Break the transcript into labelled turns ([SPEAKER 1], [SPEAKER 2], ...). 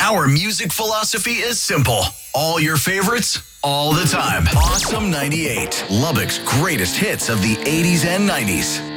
[SPEAKER 1] Our music philosophy is simple. All your favorites, all the time. Awesome 98. Lubbock's greatest hits of the 80s and 90s.